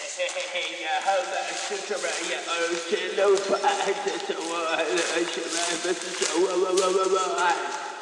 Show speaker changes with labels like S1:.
S1: يا هذا الشجرة يا أرسل وفأهدت وعلى شباب السوا